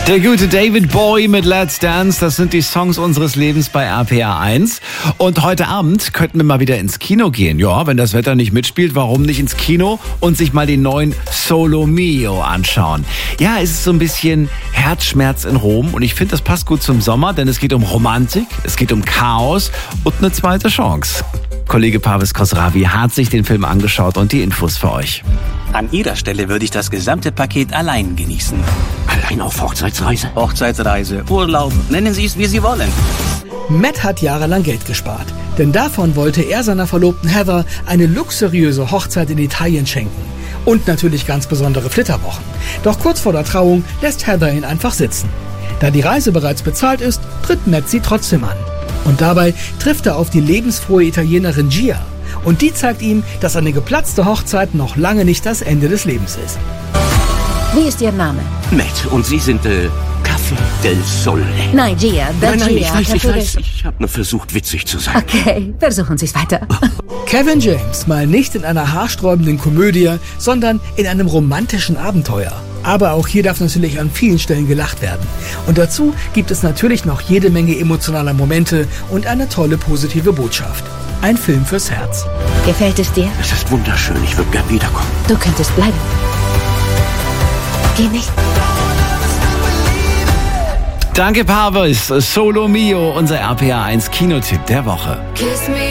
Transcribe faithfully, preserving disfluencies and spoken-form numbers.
Der gute David Bowie mit Let's Dance, das sind die Songs unseres Lebens bei R P R eins. Und heute Abend könnten wir mal wieder ins Kino gehen. Ja, wenn das Wetter nicht mitspielt, warum nicht ins Kino und sich mal den neuen Solo Mio anschauen. Ja, es ist so ein bisschen Herzschmerz in Rom und ich finde, das passt gut zum Sommer, denn es geht um Romantik, es geht um Chaos und eine zweite Chance. Kollege Parvis Khosravi hat sich den Film angeschaut und die Infos für euch. An Ihrer Stelle würde ich das gesamte Paket allein genießen. Allein auf Hochzeitsreise? Hochzeitsreise, Urlaub, nennen Sie es, wie Sie wollen. Matt hat jahrelang Geld gespart, denn davon wollte er seiner Verlobten Heather eine luxuriöse Hochzeit in Italien schenken. Und natürlich ganz besondere Flitterwochen. Doch kurz vor der Trauung lässt Heather ihn einfach sitzen. Da die Reise bereits bezahlt ist, tritt Matt sie trotzdem an. Und dabei trifft er auf die lebensfrohe Italienerin Gia. Und die zeigt ihm, dass eine geplatzte Hochzeit noch lange nicht das Ende des Lebens ist. Wie ist Ihr Name? Matt, und Sie sind, äh, Café del Sole. Nein, Gia, da Nein, nein, Gia. ich weiß, ich Café weiß. del- Ich habe nur versucht, witzig zu sein. Okay, versuchen Sie es weiter. Kevin James mal nicht in einer haarsträubenden Komödie, sondern in einem romantischen Abenteuer. Aber auch hier darf natürlich an vielen Stellen gelacht werden. Und dazu gibt es natürlich noch jede Menge emotionaler Momente und eine tolle positive Botschaft. Ein Film fürs Herz. Gefällt es dir? Es ist wunderschön, ich würde gern wiederkommen. Du könntest bleiben. Geh nicht. Danke Parvis, Solo Mio, unser R P R eins Kinotipp der Woche. Kiss me